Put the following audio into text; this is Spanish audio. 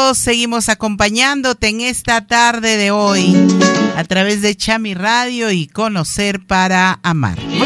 amigos, seguimos acompañándote en esta tarde de hoy a través de Chami Radio y Conocer para Amar.